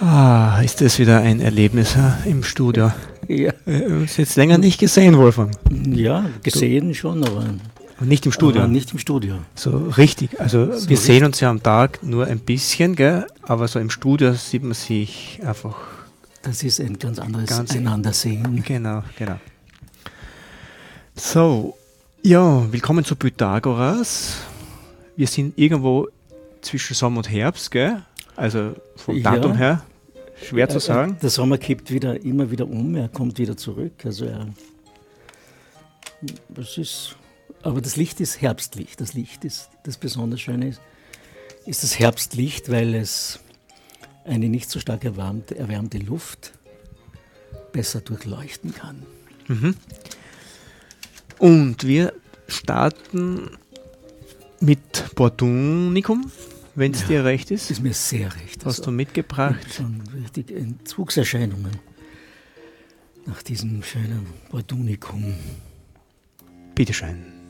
Ist das wieder ein Erlebnis im Studio. Ja, Wir haben uns jetzt länger nicht gesehen, Wolfgang. ja gesehen schon, aber Und nicht im Studio. nicht im Studio. So richtig. Also So wir sehen uns ja am Tag nur ein bisschen, gell? Aber so im Studio sieht man sich einfach. Das ist ein ganz anderes Einandersehen. Genau. So, ja, willkommen zu Pythagoras. Wir sind irgendwo zwischen Sommer und Herbst, gell? Also vom Datum her schwer zu sagen. Der Sommer kippt immer wieder um, er kommt wieder zurück. Also aber das Licht ist Herbstlicht. Das Licht ist, das besonders Schöne ist das Herbstlicht, weil es eine nicht so stark erwärmte Luft besser durchleuchten kann. Mhm. Und wir starten mit Bordunicum, wenn es dir recht ist. Ist mir sehr recht. Hast du mitgebracht? Schon richtig Entzugserscheinungen nach diesem schönen Bordunicum. Bitteschön.